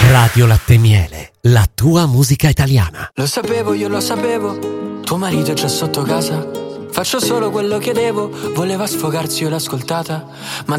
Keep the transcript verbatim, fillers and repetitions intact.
Radio Latte e Miele, la tua musica italiana. Lo sapevo, io lo sapevo, tuo marito è già sotto casa. Faccio solo quello che devo, voleva sfogarsi, io l'ho ascoltata, ma